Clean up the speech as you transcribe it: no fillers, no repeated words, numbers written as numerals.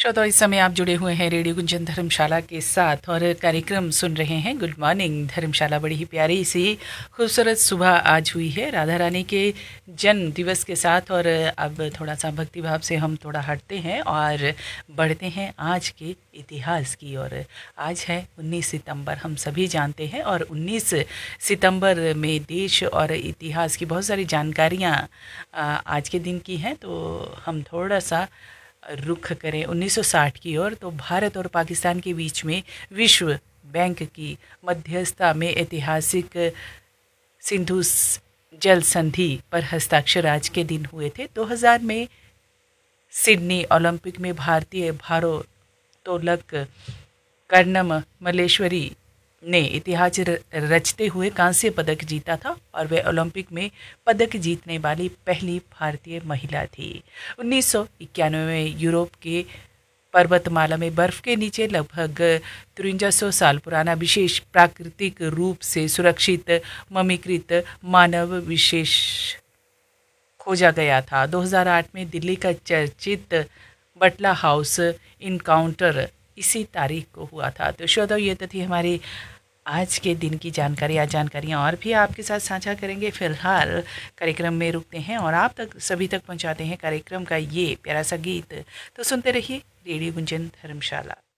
श्रोता, इस समय आप जुड़े हुए हैं रेडियो गुंजन धर्मशाला के साथ और कार्यक्रम सुन रहे हैं गुड मॉर्निंग धर्मशाला। बड़ी ही प्यारी सी खूबसूरत सुबह आज हुई है राधा रानी के जन्म दिवस के साथ। और अब थोड़ा सा भक्ति भाव से हम थोड़ा हटते हैं और बढ़ते हैं आज के इतिहास की ओर। आज है 19 सितंबर, हम सभी जानते हैं, और 19 सितंबर में देश और इतिहास की बहुत सारी जानकारियाँ आज के दिन की हैं। तो हम थोड़ा सा रुख करें 1960 की ओर, तो भारत और पाकिस्तान के बीच में विश्व बैंक की मध्यस्थता में ऐतिहासिक सिंधु जल संधि पर हस्ताक्षर आज के दिन हुए थे। 2000 में सिडनी ओलंपिक में भारतीय भारोत्तोलक कर्णम मल्लेश्वरी ने इतिहास रचते हुए कांस्य पदक जीता था और वे ओलंपिक में पदक जीतने वाली पहली भारतीय महिला थी। 1991 में यूरोप के पर्वतमाला में बर्फ के नीचे लगभग 5300 साल पुराना विशेष प्राकृतिक रूप से सुरक्षित ममीकृत मानव विशेष खोजा गया था। 2008 में दिल्ली का चर्चित बटला हाउस इनकाउंटर इसी तारीख को हुआ था। तो श्रोता, ये तो थी हमारी आज के दिन की जानकारियाँ और भी आपके साथ साझा करेंगे। फिलहाल कार्यक्रम में रुकते हैं और आप तक सभी तक पहुंचाते हैं कार्यक्रम का ये प्यारा सा गीत। तो सुनते रहिए रेडियो गुंजन धर्मशाला।